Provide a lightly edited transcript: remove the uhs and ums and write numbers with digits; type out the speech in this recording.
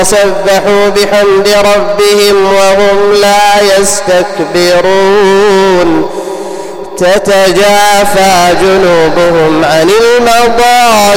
وسبحوا بحمد ربهم وهم لا يستكبرون تتجافى جنوبهم عن المضاجع